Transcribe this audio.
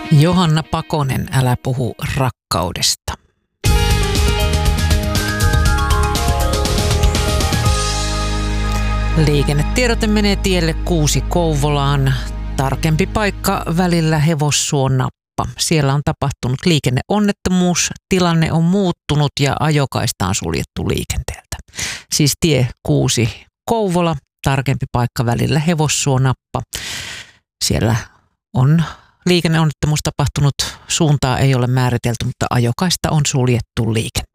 Johanna Pakonen, älä puhu rakkaudesta. Liikennetiedote menee tielle 6 Kouvolaan. Tarkempi paikka välillä Hevossuo-Nappa. Siellä on tapahtunut liikenneonnettomuus, tilanne on muuttunut ja ajokaista on suljettu liikenteeltä. Siis tie 6 Kouvola, tarkempi paikka välillä Hevossuo-Nappa. Siellä on liikenneonnettomuus tapahtunut, suuntaa ei ole määritelty, mutta ajokaista on suljettu liikenteeltä.